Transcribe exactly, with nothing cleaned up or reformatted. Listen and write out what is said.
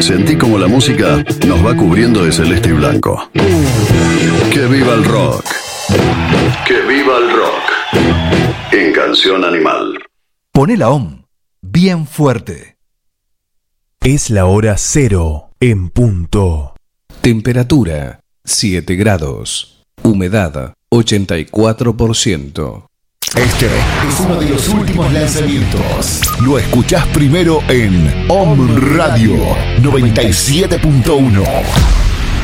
Sentí como la música nos va cubriendo de celeste y blanco. ¡Que viva el rock! ¡Que viva el rock! En Canción Animal. Poné la O M bien fuerte. Es la hora cero en punto. Temperatura siete grados. Humedad ochenta y cuatro por ciento. Este es uno de los últimos lanzamientos. Lo escuchás primero en O M Radio noventa y siete punto uno.